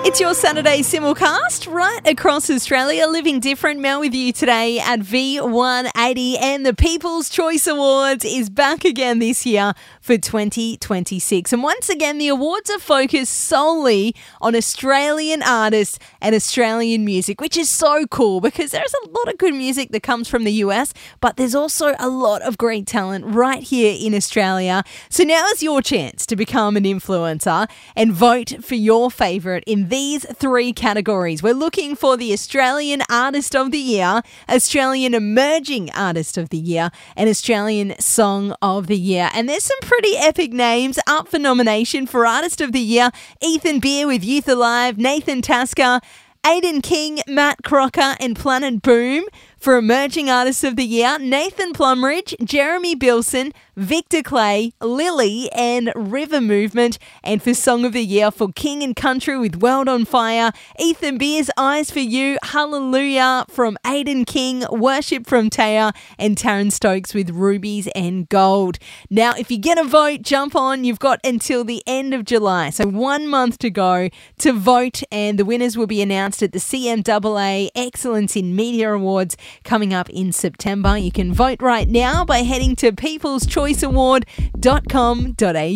It's your Saturday simulcast right across Australia. Living Different. Mel with you today at V180, and the People's Choice Awards is back again this year for 2026. And once again, the awards are focused solely on Australian artists and Australian music, which is so cool because there's a lot of good music that comes from the US, but there's also a lot of great talent right here in Australia. So now is your chance to become an influencer and vote for your favourite in these three categories. We're looking for the Australian Artist of the Year, Australian Emerging Artist of the Year, and Australian Song of the Year. And there's some pretty epic names up for nomination for Artist of the Year. Ethan Beer with Youth Alive, Nathan Tasker, Aiden King, Matt Crocker, and Planet Boom. For Emerging Artists of the Year, Nathan Plumridge, Jeremy Bilson, Victor Clay, Lily, and River Movement. And for Song of the Year, for King and Country with World on Fire, Ethan Beer's Eyes for You, Hallelujah from Aiden King, Worship from Taya, and Taryn Stokes with Rubies and Gold. Now, if you're going to vote, jump on. You've got until the end of July, so 1 month to go to vote, and the winners will be announced at the CMAA Excellence in Media Awards coming up in September. You can vote right now by heading to peopleschoiceaward.com.au.